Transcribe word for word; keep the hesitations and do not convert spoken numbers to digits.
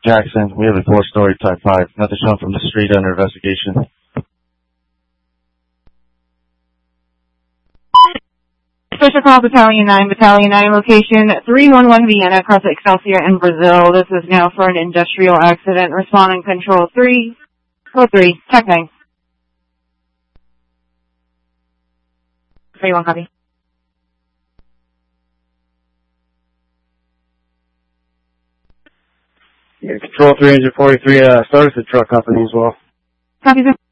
Jackson. We have a four-story Type five. Nothing shown from the street under investigation. Special Call Battalion nine, Battalion nine, location three one one Vienna, across Excelsior in Brazil. This is now for an industrial accident. Responding Control three, Code three, Tech nine. three one, copy. Yeah, Control three, Engine forty-three, uh, started the truck company as well. Copy, sir.